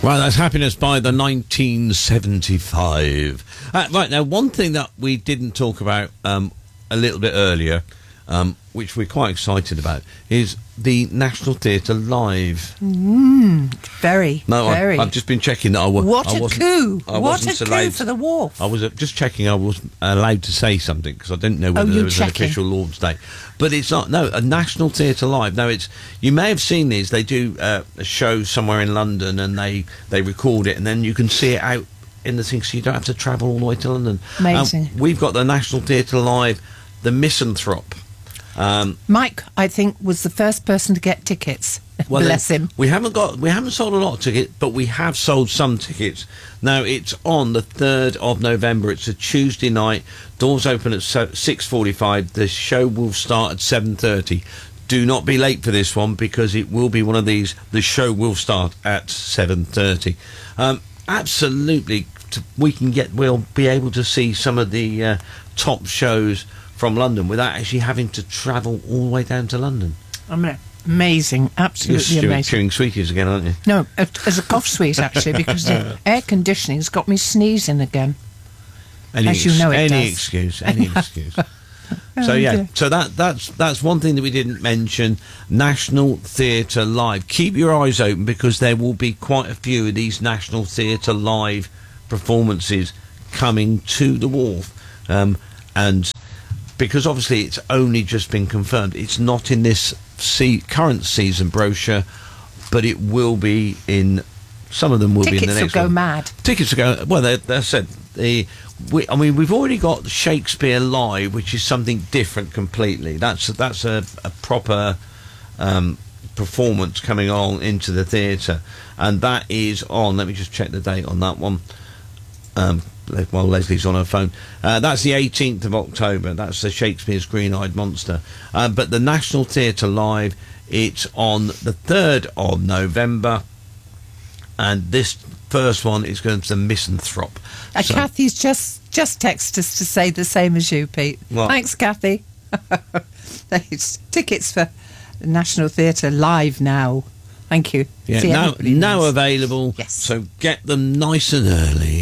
Right, that's Happiness by the 1975. Right, now, one thing that we didn't talk about a little bit earlier, which we're quite excited about, is the National Theatre Live. Very. I've just been checking that What a coup for the Wharf. I was just checking I was allowed to say something, because I didn't know whether there was an official Lord's Day. But it's not, no, a National Theatre Live. No, it's, you may have seen these, they do a show somewhere in London, and they record it, and then you can see it out in the thing, so you don't have to travel all the way to London. Amazing. We've got the National Theatre Live, the Misanthrope. Mike, I think, was the first person to get tickets. Well, bless him. We haven't sold a lot of tickets, but we have sold some tickets. Now, it's on the 3rd of November. It's a Tuesday night. Doors open at 6:45. The show will start at 7:30. Do not be late for this one, because it will be one of these. The show will start at 7:30. Absolutely, we'll be able to see some of the top shows from London without actually having to travel all the way down to London. Amazing, absolutely You're amazing. chewing sweeties again, aren't you? No, as a cough sweet, actually, because the air conditioning's got me sneezing again. As you know it any does. excuse, any excuse. So yeah, so that's one thing that we didn't mention. National Theatre Live. Keep your eyes open, because there will be quite a few of these National Theatre Live performances coming to the Wharf, and because obviously it's only just been confirmed, it's not in this current season brochure, but it will be in. Some of them will be in the next one. Tickets will go mad. Tickets will go. Well, they said we've already got Shakespeare Live, which is something different completely. That's a proper performance coming on into the theatre, and that is on. Let me just check the date on that one. While Leslie's on her phone, that's the 18th of October. That's the Shakespeare's Green-Eyed Monster. But the National Theatre Live, it's on the 3rd of November, and this first one is going to the Misanthrope. Kathy's just texted us to say the same as you, Pete. What? Thanks, Kathy. There's tickets for the National Theatre Live now. Thank you. Yeah, See, now everybody knows. available. Yes. So get them nice and early.